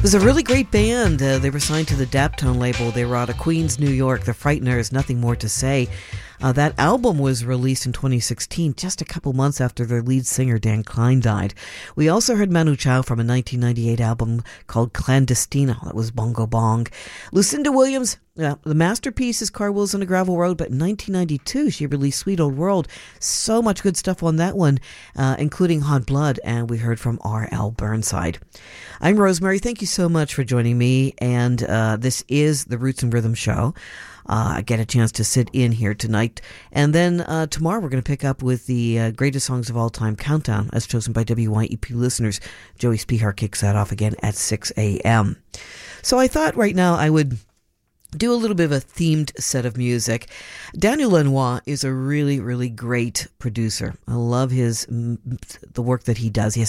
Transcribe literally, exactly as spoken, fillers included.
It was a really great band. Uh, they were signed to the Daptone label. They were out of Queens, New York. The Frighteners, Nothing More to Say. Uh, that album was released in twenty sixteen, just a couple months after their lead singer Dan Klein died. We also heard Manu Chao from a nineteen ninety-eight album called Clandestino. That was Bongo Bong. Lucinda Williams, uh, the masterpiece is Car Wheels on a Gravel Road, but in nineteen ninety-two she released Sweet Old World. So much good stuff on that one, uh, including Hot Blood, and we heard from R L Burnside. I'm Rosemary. Thank you so much for joining me, and uh, this is the Roots and Rhythm Show. Uh, I get a chance to sit in here tonight. And then uh, tomorrow we're going to pick up with the uh, greatest songs of all time countdown as chosen by W Y E P listeners. Joey Spihar kicks that off again at six a.m. So I thought right now I would do a little bit of a themed set of music. Daniel Lanois is a really, really great producer. I love his the work that he does. He has